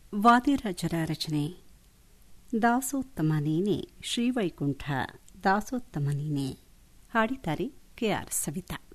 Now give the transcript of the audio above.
ವಾದಿರಾಜರ ರಚನೆ. ದಾಸೋತ್ತಮ ನೀನೆ ಶ್ರೀವೈಕುಂಠ ದಾಸೋತ್ತಮ ನೀನೆ. ಹಾಡಿದ್ದಾರೆ KR ಸವಿತಾ.